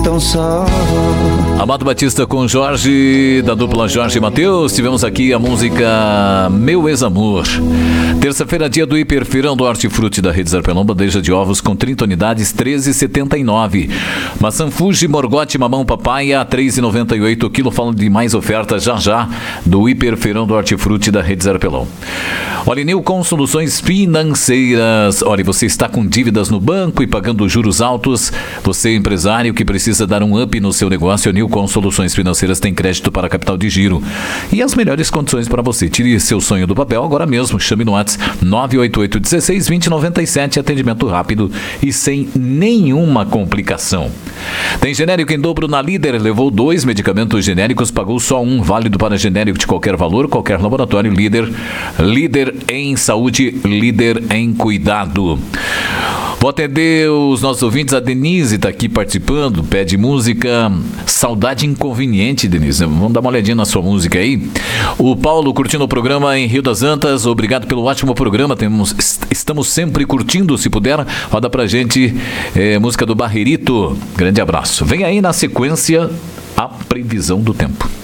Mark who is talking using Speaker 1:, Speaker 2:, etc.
Speaker 1: tão só.
Speaker 2: Amado Batista com Jorge, da dupla Jorge e Mateus. Tivemos aqui a música Meu Ex-Amor. Terça-feira, dia do Hiperfeirão do Hortifruti da Rede Zarpelão. Bandeja de ovos com 30 unidades, 13,79. Maçã Fuji, Morgote, Mamão Papaya, 3,98 o quilo. Falando de mais ofertas já do Hiperfeirão do Hortifruti da Rede Zarpelão. Olha, Nilcon Soluções Financeiras. Olha, você está com dívidas no banco e pagando juros altos. Você é empresário que precisa dar um up no seu negócio. A Nilcon Soluções Financeiras tem crédito para capital de giro e as melhores condições para você. Tire seu sonho do papel agora mesmo. Chame no WhatsApp 988 16 20 97. Atendimento rápido e sem nenhuma complicação. Tem genérico em dobro na Líder. Levou 2 medicamentos genéricos, pagou só um. Válido para genérico de qualquer valor, qualquer laboratório. Líder em saúde, líder em cuidado. Vou atender os nossos ouvintes. A Denise está aqui participando, pede música Saudade Inconveniente, Denise. Vamos dar uma olhadinha na sua música aí. O Paulo curtindo o programa em Rio das Antas. Obrigado pelo ótimo programa. Estamos sempre curtindo. Se puder, roda pra gente música do Barreirito. Grande abraço. Vem aí na sequência a previsão do tempo.